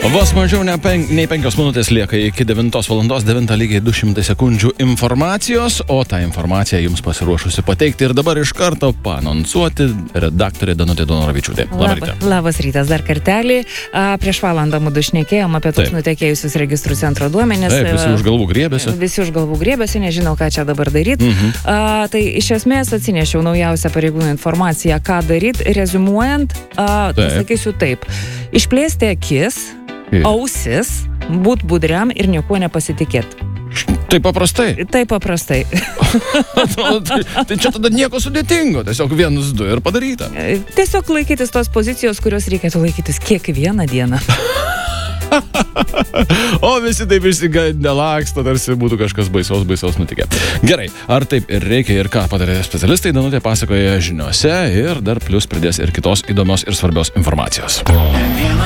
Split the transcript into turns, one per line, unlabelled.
Vos mažiau nei 5 minutės lieka iki 9 valandos, 9 lygiai 200 sekundžių informacijos, o tą informaciją jums pasiruošusi pateikti ir dabar iš karto paanonsuoti redaktorė Danutė Donoravičiūtė.
Labas rytas dar kartelį. Prieš valandą mudu šnekėjom apie tos nutekėjusius registrų centro duomenis.
Taip, visi už galvų griebėsi.
Visi už galvų griebėsi, nežinau, ką čia dabar daryti. Tai iš esmės atsinešiau naujausią pareigūnų informaciją, ką daryti, rezumuojant, pasakysiu taip. Išplėsti akis, ausis, būt budriam ir niekuo nepasitikėti.
Taip paprastai?
Taip paprastai.
Tai čia tada nieko sudėtingo, tiesiog 1-2 ir padaryta.
Tiesiog laikytis tos pozicijos, kurios reikėtų laikytis kiekvieną dieną.
O visi taip išsigandę laksto, tarsi būtų kažkas baisaus nutikę. Gerai, ar taip ir reikia ir ką padarė specialistai, Danutė pasakoja žiniose ir dar plius pridės ir kitos įdomios ir svarbios informacijos.